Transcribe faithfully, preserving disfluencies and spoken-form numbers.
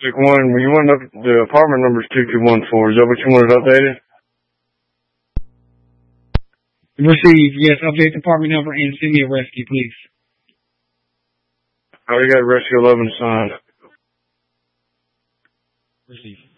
District one, you want up, the apartment number is two two one four. Is that what you wanted updated? Receive, yes, update the apartment number and send me a rescue, please. I already got rescue eleven signed. Receive.